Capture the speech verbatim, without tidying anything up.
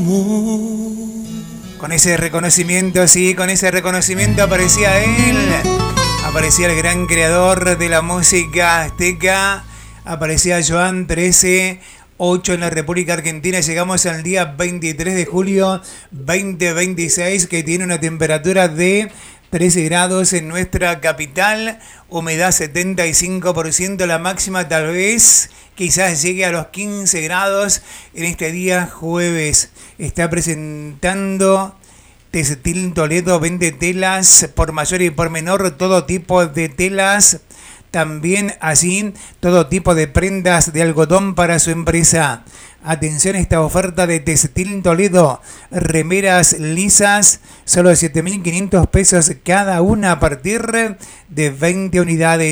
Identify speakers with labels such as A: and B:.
A: Con ese reconocimiento, sí, con ese reconocimiento aparecía él. Aparecía el gran creador de la música azteca. Aparecía Joan trece, ocho en la República Argentina. Llegamos al día veintitrés de julio veinte veintiséis, que tiene una temperatura de trece grados en nuestra capital. Humedad setenta y cinco por ciento. La máxima tal vez quizás llegue a los quince grados en este día jueves. Está presentando Textil Toledo, vende telas por mayor y por menor, todo tipo de telas. También así, todo tipo de prendas de algodón para su empresa. Atención a esta oferta de Textil Toledo. Remeras lisas, solo siete mil quinientos pesos cada una a partir de veinte unidades.